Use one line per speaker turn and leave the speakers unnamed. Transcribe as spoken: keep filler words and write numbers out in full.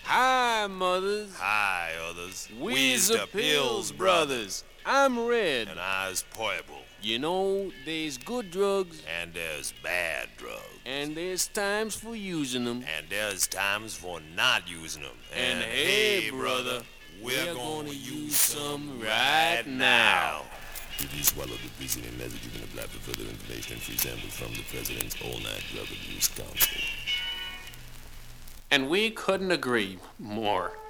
Hi, mothers.
Hi, others.
We's the Pills Brothers. I'm Red.
And I's Poible.
You know, there's good drugs.
And there's bad drugs.
And there's times for using them.
And there's times for not using them.
And, and hey, brother, we're, we're gonna, gonna use some right now.
If you swallow the preceding message, you can apply for further information and free samples from the President's all-night drug abuse council.
And we couldn't agree more.